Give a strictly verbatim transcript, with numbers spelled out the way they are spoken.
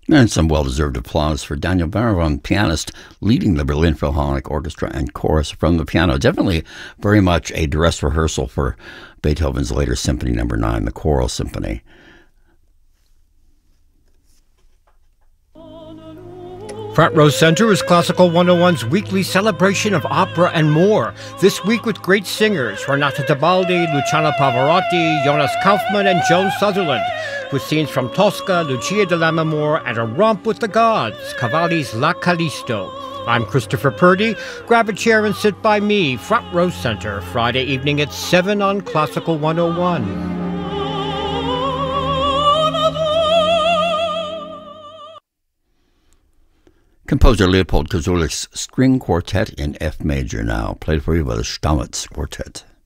And some well-deserved applause for Daniel Barenboim, pianist, leading the Berlin Philharmonic Orchestra and chorus from the piano. Definitely very much a dress rehearsal for Beethoven's later Symphony Number Nine, the Choral Symphony. Front Row Center is Classical one oh one's weekly celebration of opera and more. This week with great singers, Renata Tebaldi, Luciano Pavarotti, Jonas Kaufmann, and Joan Sutherland. With scenes from Tosca, Lucia di Lammermoor, and a romp with the gods, Cavalli's La Callisto. I'm Christopher Purdy. Grab a chair and sit by me, Front Row Center, Friday evening at seven on Classical one oh one. Composer Leopold Kozulik's String Quartet in F major now, played for you by the Stamitz Quartet.